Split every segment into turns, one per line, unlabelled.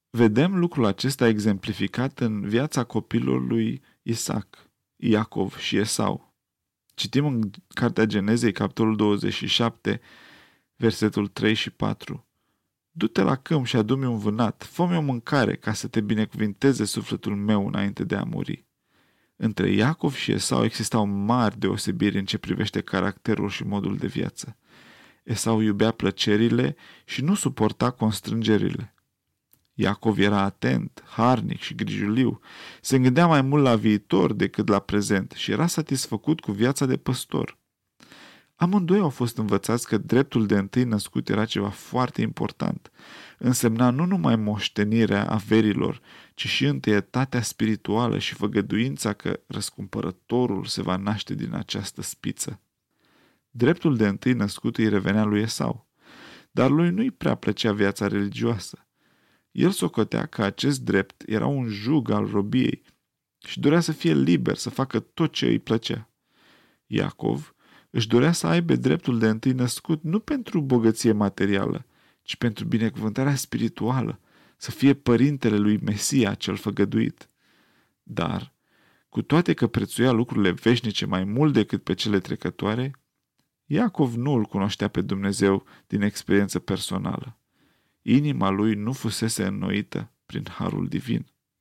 Vedem lucrul acesta exemplificat în viața copilului lui Isaac, Iacov și Esau. Citim în Cartea Genezei, capitolul 27, versetul 3 și 4. Du-te la câmp și adu-mi un vânat, fă-mi o mâncare ca să te binecuvinteze sufletul meu înainte de a muri. Între Iacov și Esau existau mari deosebiri în ce privește caracterul și modul de viață. Esau iubea plăcerile și nu suporta constrângerile. Iacov era atent, harnic și grijuliu, se gândea mai mult la viitor decât la prezent și era satisfăcut cu viața de păstor. Amândoi au fost învățați că dreptul de întâi născut era ceva foarte important. Însemna nu numai moștenirea averilor, ci și întâietatea spirituală și făgăduința că răscumpărătorul se va naște din această spiță. Dreptul de întâi născut îi revenea lui Esau, dar lui nu-i prea plăcea viața religioasă. El socotea că acest drept era un jug al robiei și dorea să fie liber, să facă tot ce îi plăcea. Iacov își dorea să aibă dreptul de întâi născut nu pentru bogăție materială, ci pentru binecuvântarea spirituală, să fie părintele lui Mesia cel făgăduit. Dar, cu toate că prețuia lucrurile veșnice mai mult decât pe cele trecătoare, Iacov nu îl cunoștea pe Dumnezeu din experiență personală. Inima lui nu fusese înnoită prin harul divin.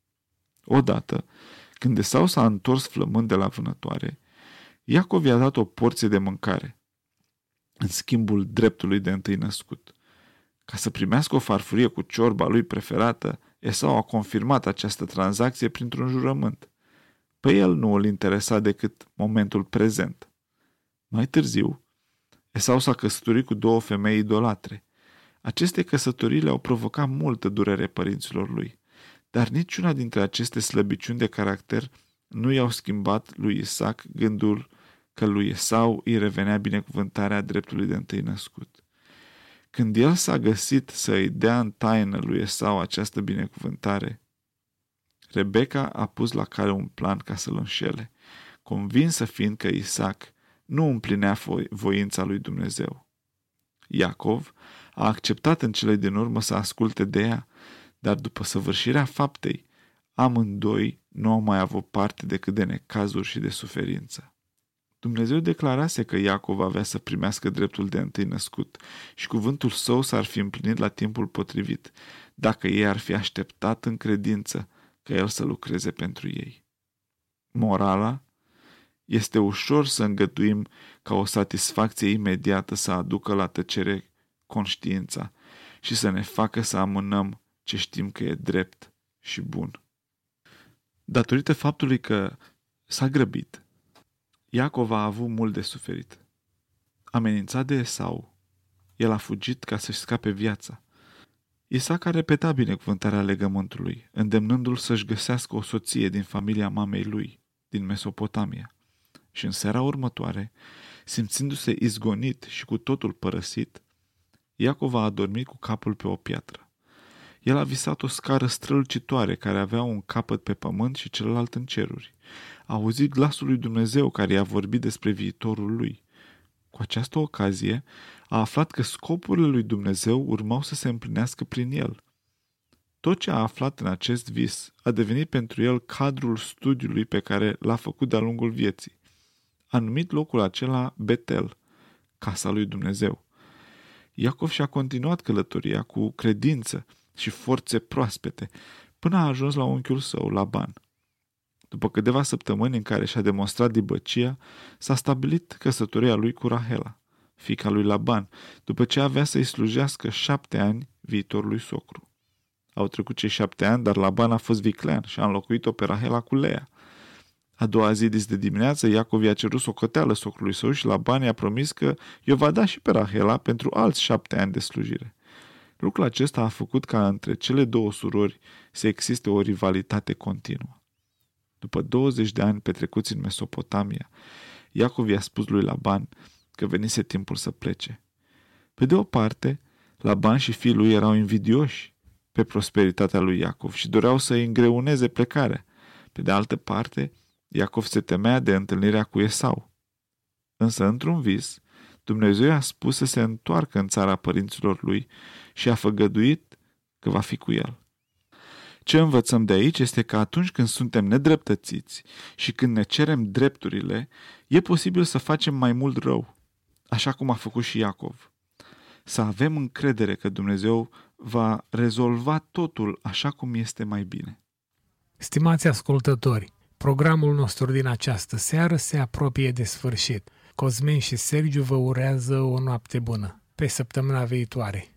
Odată, când Esau s-a întors flămând de la vânătoare, Iacov i-a dat o porție de mâncare, în schimbul dreptului de întâi născut. Ca să primească o farfurie cu ciorba lui preferată, Esau a confirmat această tranzacție printr-un jurământ. Pe el nu îl interesa decât momentul prezent. Mai târziu, Esau s-a căsătorit cu 2 femei idolatre. Aceste căsătorii le-au provocat multă durere părinților lui, dar niciuna dintre aceste slăbiciuni de caracter nu i-au schimbat lui Isaac gândul că lui Esau îi revenea binecuvântarea dreptului de întâi născut. Când el s-a găsit să îi dea în taină lui Esau această binecuvântare, Rebecca a pus la cale un plan ca să-l înșele, convinsă fiind că Isaac nu împlinea voința lui Dumnezeu. Iacov a acceptat în cele din urmă să asculte de ea, dar după săvârșirea faptei, amândoi nu au mai avut parte decât de necazuri și de suferință. Dumnezeu declarase că Iacov avea să primească dreptul de întâi născut și cuvântul său s-ar fi împlinit la timpul potrivit, dacă ei ar fi așteptat în credință că el să lucreze pentru ei. Morala: este ușor să îngăduim ca o satisfacție imediată să aducă la tăcere conștiința și să ne facă să amânăm ce știm că e drept și bun. Datorită faptului că s-a grăbit, Iacov a avut mult de suferit. Amenințat de Esau, el a fugit ca să-și scape viața. Isaac a repetat binecuvântarea legământului, îndemnându-l să-și găsească o soție din familia mamei lui, din Mesopotamia. Și în seara următoare, simțindu-se izgonit și cu totul părăsit, Iacov a adormit cu capul pe o piatră. El a visat o scară strălucitoare care avea un capăt pe pământ și celălalt în ceruri. A auzit glasul lui Dumnezeu care i-a vorbit despre viitorul lui. Cu această ocazie a aflat că scopurile lui Dumnezeu urmau să se împlinească prin el. Tot ce a aflat în acest vis a devenit pentru el cadrul studiului pe care l-a făcut de-a lungul vieții. A numit locul acela Betel, casa lui Dumnezeu. Iacov și-a continuat călătoria cu credință și forțe proaspete, până a ajuns la unchiul său, Laban. După câteva săptămâni în care și-a demonstrat dibăcia, s-a stabilit căsătoria lui cu Rahela, fiica lui Laban, după ce avea să-i slujească 7 ani viitorului socru. Au trecut cei 7 ani, dar Laban a fost viclean și a înlocuit-o pe Rahela cu Lea. A doua zi dis de dimineață, Iacov i-a cerut socoteală socrului său și Laban i-a promis că i-o va da și pe Rahela pentru alți 7 ani de slujire. Lucrul acesta a făcut ca între cele două surori să existe o rivalitate continuă. După 20 de ani petrecuți în Mesopotamia, Iacov i-a spus lui Laban că venise timpul să plece. Pe de o parte, Laban și fiul lui erau invidioși pe prosperitatea lui Iacov și doreau să îi îngreuneze plecarea. Pe de altă parte, Iacov se temea de întâlnirea cu Esau. Însă, într-un vis, Dumnezeu i-a spus să se întoarcă în țara părinților lui și a făgăduit că va fi cu el. Ce învățăm de aici este că atunci când suntem nedreptățiți și când ne cerem drepturile, e posibil să facem mai mult rău, așa cum a făcut și Iacov. Să avem încredere că Dumnezeu va rezolva totul așa cum este mai bine.
Stimați ascultători, programul nostru din această seară se apropie de sfârșit. Cosmin și Sergiu vă urează o noapte bună. Pe săptămâna viitoare.